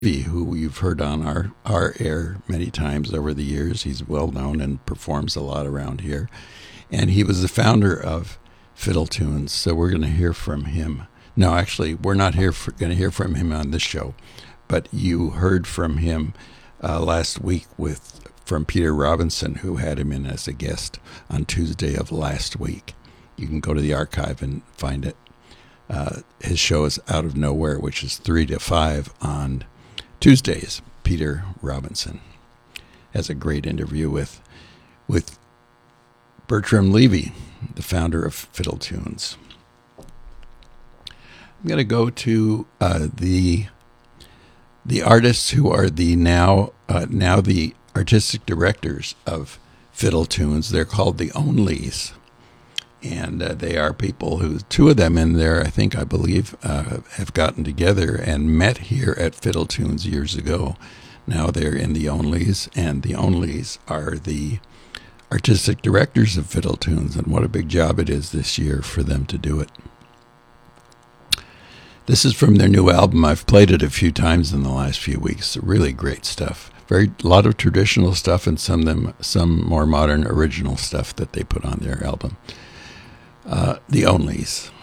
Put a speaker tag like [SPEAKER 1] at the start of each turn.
[SPEAKER 1] who you've heard on our air many times over the years. He's well known and performs a lot around here. And he was the founder of Fiddle Tunes, so we're going to hear from him. No, actually, we're not going to hear from him on this show, but you heard from him last week from Peter Robinson, who had him in as a guest on Tuesday of last week. You can go to the archive and find it. His show is Out of Nowhere, which is 3 to 5 on Tuesdays. Peter Robinson has a great interview with Bertram Levy, the founder of Fiddle Tunes. I'm going to go to the artists who are the now the artistic directors of Fiddle Tunes. They're called the Onlys, and they are people who, two of them in there, I believe, have gotten together and met here at Fiddle Tunes years ago. Now they're in the Onlys, and the Onlys are the artistic directors of Fiddle Tunes, and what a big job it is this year for them to do it. This is from their new album. I've played it a few times in the last few weeks. Really great stuff. A lot of traditional stuff and some more modern original stuff that they put on their album. The Onlys.